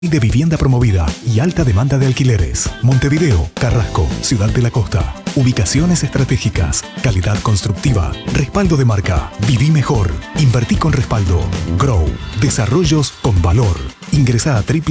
de vivienda promovida y alta demanda de alquileres. Montevideo, Carrasco, Ciudad de la Costa. Ubicaciones estratégicas, calidad constructiva, respaldo de marca. Viví mejor. Invertí con respaldo. Grow. Desarrollos con valor. Ingresá a